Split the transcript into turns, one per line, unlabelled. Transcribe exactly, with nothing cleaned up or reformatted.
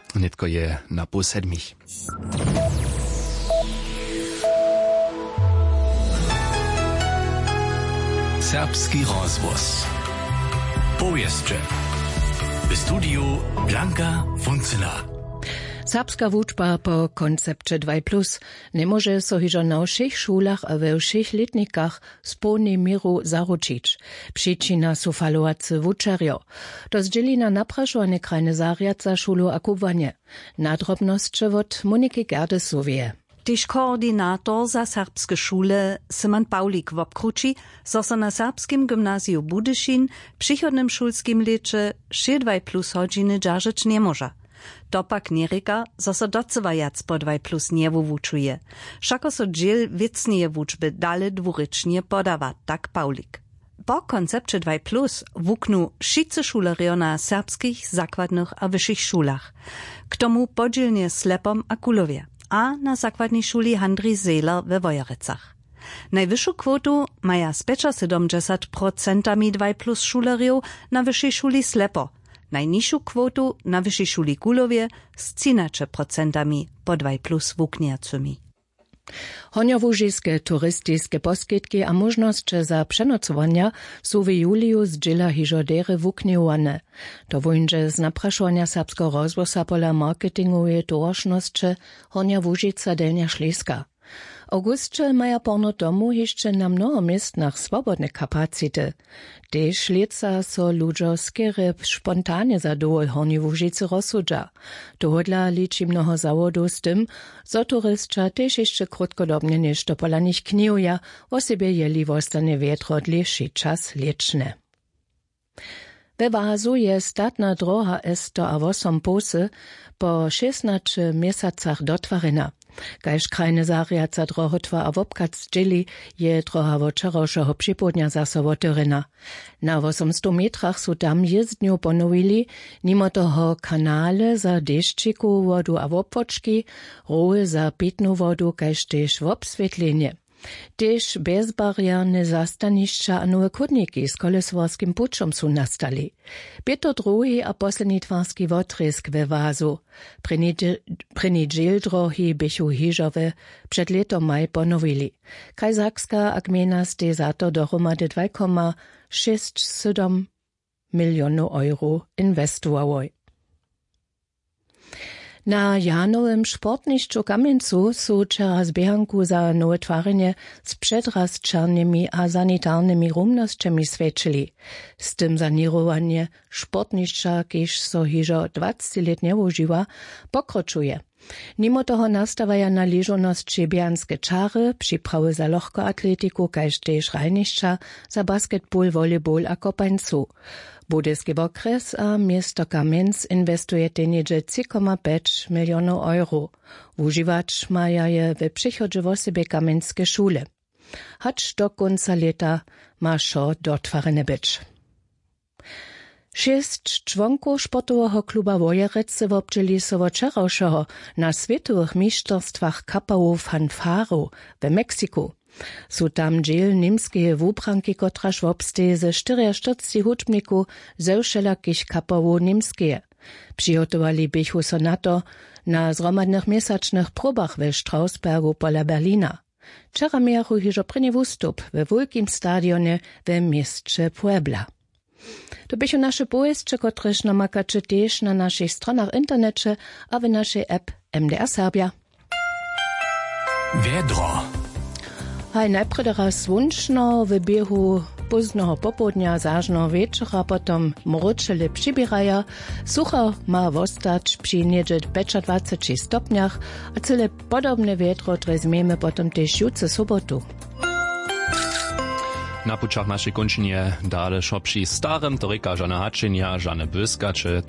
Nitko je na pół sedmich.
Serbski rozgłos. Powieszcze. W studiu Blanka Funcyna.
Serbska wučba po koncepcie dwa plus nie może so hižo na všech šulach a we všech letnikach z plnej mieru zaručić. Przyczyna su falovacy wučerjo. To zdzieli na naprašovane krajne zariaca šulu a kuwanie. Nadrobnosće od Moniki Gerdesowie.
Tyž koordynator za serbskie szule Simon Paulik wobkruči, zo so na serbskim gymnazju Budyšin przychodnym szulskim leče še dwa plus hodziny dżarzyć nie może. To pak nie reka, zo so docevajac po dwa plus nie wuwučuje. Šako so džiel vicnije wučby dale dwurycznie podawa, tak Paulik. Po koncepcie dwa plus wuknu wszyscy šulerjo na serbskich, zakładnych a wyższych szulach. K tomu podzielnie Slepom a Kulowie, a na zakładnej szuli Handri Seeler we Wojerecach. Najwyższą kwotu maja z siedemdziesiąt procent dwa plus szulerjo na wyższej szuli Slepo, najniższą kwotu na wyższej szuli Kulowie z trzynaście procent po dwa plus wukniacymi.
Honjowužijske turistijske poskitki a možnosće za přenocovanja su v juliju zdžela hižodere vukniowane. To vojnže z naprašovanja serbsko rozvosa pola marketinguje doročnosće Honjowužica Delnja Šleska. Augustče maja porno domu jeszcze na mnoho miestnach swobodne kapacity. Tež leca so ludžo skere spontane za dołol Honjowužice rozsudža. Dohodla liči mnoho zawodu z tym, zo turistča tež jeszcze krótkodobnie niż do pola nich kniuja, o sobie jeli vostane wietro dlejší čas liečne. We Vazu je statna droha esto a wosom posy po šestnaestich miesacach dotwarena. Kajž krajne zariaca drohotva a wopkac dželi je droha vočarošeho připodnja zase otvorena. Na osemsto metrach su tam jezdnju ponovili, nimo toho kanale za deščiku vodu a wopočki, roje za pitnu vodu, kajž tež wobsvetlenje. Tež bezbarierne zastanišća a nove kudniki s kolesvorskim pučom su nastali. Pěto drugi a poslední tvarski wotresk we Vazu. Preni džel drohi bychu hižove před letom maj ponovili. Kajzakska a gmena ste za to dohromady dwa koma šest sedem milionów euro investovali. Na Janowym sportnišću Kamencu su čera zbiehanku za nowe twarenje z przedrazčarnymi a sanitarnymi rumnosćemi svećili. Z tym sanirowanje sportnišća, kiž so hižo dwadziestoletnie užiwa, pokročuje. Nimo toho nastawaja należonosće bianske čary, připrawy za lohkoatletiku, kajž tež rajnišća za basketball, volleyball a kopańcu. Budyski okres a miasto Kamenc inwestuje tenidże trzy koma pięć milionów euro. Używać maja je we przychodzie w osobie kamenskie szule. Hacz do końca lata ma szo dotwarene być. Šest członków sportowego kluba Wojerecy wobdźeli so wczorajszego na światowych mistrzostwach kapału fanfaru w Meksyku. Su tam dżel niemskie wubranki, kotraż wobsteje ze czterdzieści hudźbniku ze wszelakich kapawu niemskie. Przygotowali bychu so na to na zromadnych miesięcznych probach we Strausbergu pola Berlina. Wczoraj miachu hižo prynny wustup we wielkim stadionie we mieście Puebla. To bychu nasze pojeździe, kotreż namakacie też na naszych stronach internecie, a w naszej app M D R Serbia.
Wiedro.
Haj najprve raz wunčno v biehu poznoho popodnia, zážno večera, potom mročele přibiraja. Sucho ma vostać przy niedzie dwadzieścia pięć stopniach, a cele podobne wietro trezmiemy potom też jutce sobotu.
Na pučach naše končinje dale šo při starem, to reka Žana Hačenja, Žane Böskače,